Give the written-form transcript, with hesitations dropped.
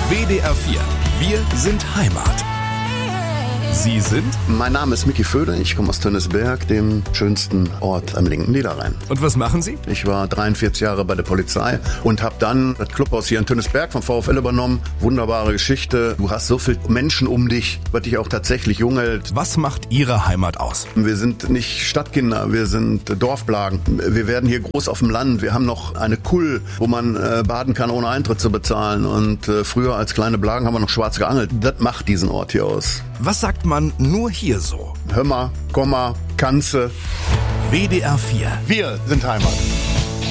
WDR 4. Wir sind Heimat. Sie sind? Mein Name ist Micky Föder, ich komme aus Tönnesberg, dem schönsten Ort am linken Niederrhein. Und was machen Sie? Ich war 43 Jahre bei der Polizei und habe dann das Clubhaus hier in Tönnesberg vom VfL übernommen. Wunderbare Geschichte. Du hast so viele Menschen um dich, was dich auch tatsächlich jung hält. Was macht Ihre Heimat aus? Wir sind nicht Stadtkinder, wir sind Dorfplagen. Wir werden hier groß auf dem Land. Wir haben noch eine Kull, wo man baden kann, ohne Eintritt zu bezahlen. Und früher als kleine Blagen haben wir noch schwarz geangelt. Das macht diesen Ort hier aus. Was sagt man nur hier so? Hör mal, komm mal, kannste. WDR 4. Wir sind Heimat.